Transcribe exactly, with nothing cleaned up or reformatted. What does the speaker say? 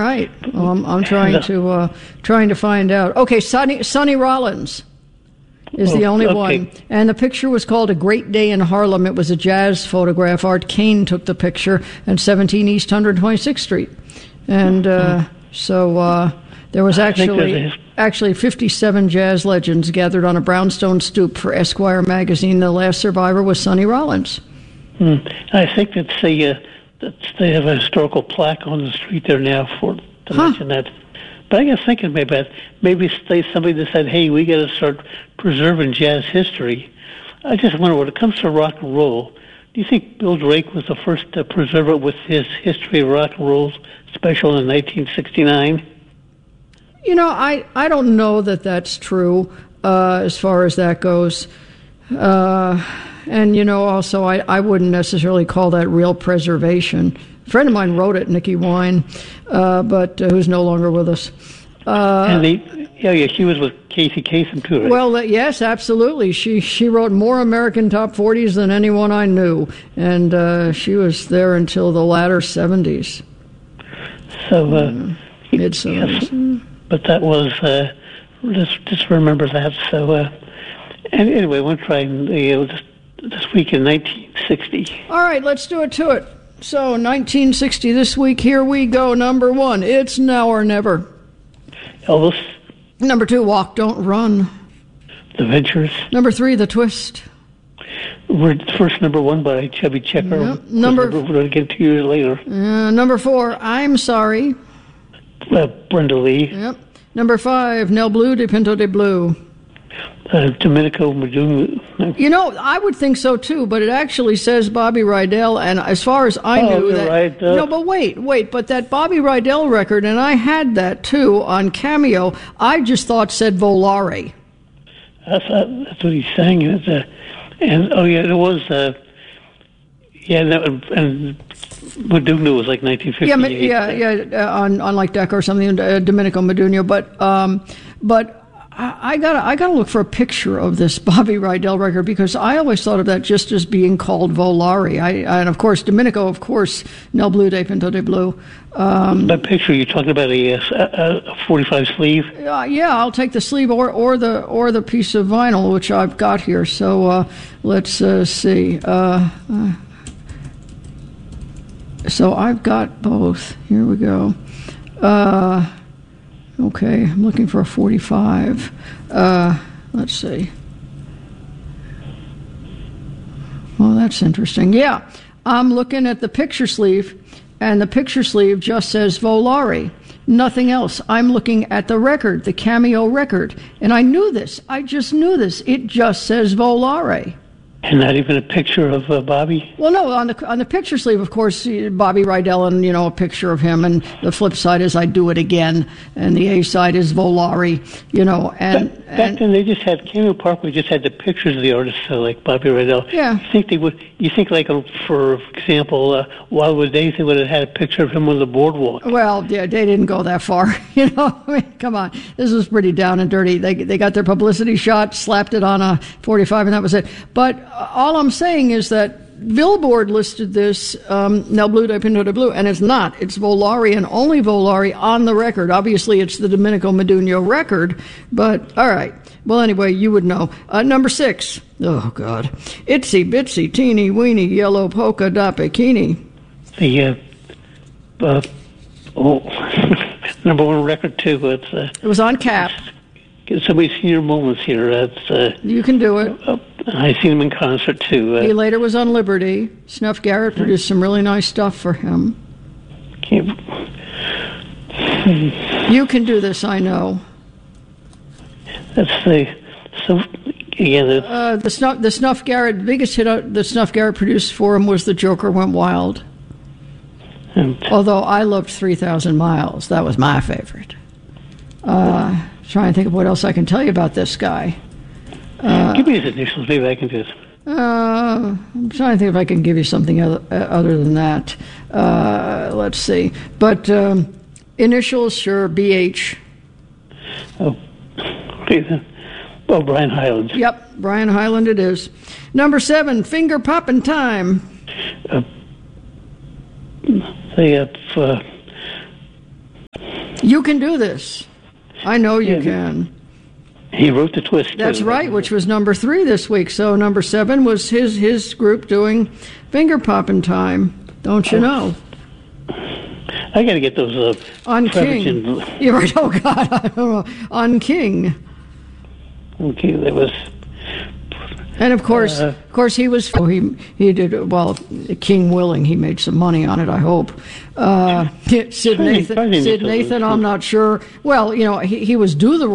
right. Well, I'm, I'm trying to uh, trying to find out. Okay, Sonny, Sonny Rollins is the Oh, only okay. one. And the picture was called A Great Day in Harlem. It was a jazz photograph. Art Kane took the picture, and seventeen East one hundred twenty-sixth Street. And uh, so uh, there was actually actually fifty-seven jazz legends gathered on a brownstone stoop for Esquire magazine. The last survivor was Sonny Rollins. Hmm. I think that's a, uh, that's, they have a historical plaque on the street there now for to Huh. mention that. But I guess thinking maybe that maybe they, somebody that said, "Hey, we got to start preserving jazz history." I just wonder, when it comes to rock and roll, do you think Bill Drake was the first to preserve it with his History of Rock and Roll special in nineteen sixty-nine? You know, I, I don't know that that's true uh, as far as that goes. Uh, and, you know, also, I, I wouldn't necessarily call that real preservation. A friend of mine wrote it, Nikki Wine, uh, but uh, who's no longer with us. Uh, and they, yeah, yeah, she was with Casey Kasem too, right? Well, uh, yes, absolutely. She she wrote more American top forties than anyone I knew, and uh, she was there until the latter seventies. So, uh, mid seventies. Yes, but that was uh, just just remember that. So, uh, and anyway, we'll try and uh, this, this week in nineteen sixty. All right, let's do it to it. So, nineteen sixty this week. Here we go. Number one, It's Now or Never. Elvis. Number two, Walk, Don't Run. The Ventures. Number three, The Twist. We're first number one by Chubby Checker. Yep. Number we're going to get two years later. Uh, number four, I'm Sorry. Uh, Brenda Lee. Yep. Number five, Nel Blue de Pinto de Blue. Uh, Domenico Modugno. You know, I would think so too, but it actually says Bobby Rydell, and as far as I Oh, knew, you're that right, uh, no, but wait, wait, but that Bobby Rydell record, and I had that too on Cameo. I just thought said Volare. That's, uh, that's what he's saying. It's, uh, and oh yeah, it was. Uh, yeah, that, and Modugno was like nineteen Yeah, ma- fifty-eight. yeah, yeah, uh, on on like Decca or something, uh, Domenico Modugno, but um, but. I gotta, I gotta look for a picture of this Bobby Rydell record, because I always thought of that just as being called Volare. I, and of course, Domenico, of course, Nel Blue de Pinto de Blue. Um, that picture, you're talking about a, a, a forty-five sleeve? uh, yeah, I'll take the sleeve or, or the or the piece of vinyl which I've got here. So uh, let's uh, see. Uh, uh, so I've got both. Here we go. Uh, Okay, I'm looking for a forty-five. Uh, let's see. Well, that's interesting. Yeah, I'm looking at the picture sleeve, and the picture sleeve just says Volare. Nothing else. I'm looking at the record, the Cameo record, and I knew this. I just knew this. It just says Volare. And not even a picture of uh, Bobby? Well, no, on the on the picture sleeve, of course, Bobby Rydell, and, you know, a picture of him, and the flip side is I Do It Again, and the A side is Volare, you know, and... Back, back and, then, they just had, Cameo Parkway just had the pictures of the artists, uh, like Bobby Rydell. Yeah. You think they would, you think, like, uh, for example, uh, Wildwood Days, they would have had a picture of him on the boardwalk? Well, yeah, they didn't go that far, you know, I mean, come on, this was pretty down and dirty. They they got their publicity shot, slapped it on a forty-five, and that was it. But all I'm saying is that Billboard listed this um, Nel Blue de Pinto de Blue, and it's not. It's Volare and only Volare on the record. Obviously, it's the Domenico Modugno record, but all right. Well, anyway, you would know. Uh, number six. Oh, God. Itsy Bitsy Teeny Weeny Yellow Polka Dot Bikini. The, uh, uh, oh, number one record, too. It's, uh, It was on Cap. Get somebody's senior moments here. It's, uh, You can do it. uh, I seen him in concert, too. Uh, He later was on Liberty. Snuff Garrett produced some really nice stuff for him. can't, You can do this, I know. that's the, so, yeah, the, Uh, the Snuff, the Snuff Garrett, the biggest hit uh, the Snuff Garrett produced for him was The Joker Went Wild. and, Although I loved three thousand miles. That was my favorite. Uh, trying to think of what else I can tell you about this guy. Uh, give me his initials, maybe I can do it. Uh, I'm trying to think if I can give you something other, uh, other than that. Uh, let's see. But um, initials, sure, B H. Oh, well, Brian Hyland. Yep, Brian Hyland it is. Number seven, Finger Poppin' Time. Uh, they have, uh, You can do this. I know you Yeah, can. He wrote the twist. That's too. right, which was number three this week. So number seven was his his group doing finger popping time. Don't you know? I got to get those uh, On King. Prevagen- You're right. Oh God, I don't know. On King. Okay, that was. And of course, Uh, of course, he was. Oh, he he did well. King willing, he made some money on it. I hope. Uh, Sid Probably- Nathan. probably Sid Nathan- Nathan. I'm not sure. Well, you know, he he was due the